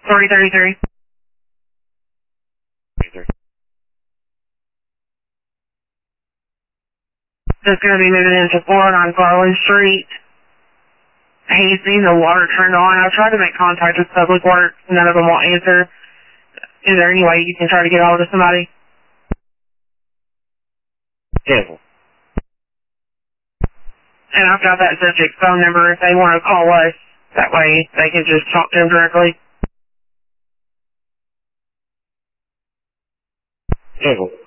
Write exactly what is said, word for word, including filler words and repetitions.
three thirty-three. Just going to be moving into four oh nine Garland Street. Hazy, the water turned on. I've tried to make contact with Public Works. None of them will answer. Is there any way you can try to get hold of somebody? Careful. And I've got that subject's phone number if they want to call us. That way they can just talk to him directly. Careful.